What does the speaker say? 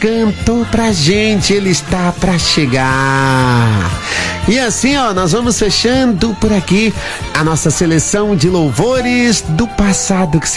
cantou pra gente, ele está pra chegar. E assim, ó, nós vamos fechando por aqui a nossa seleção de louvores do passado que se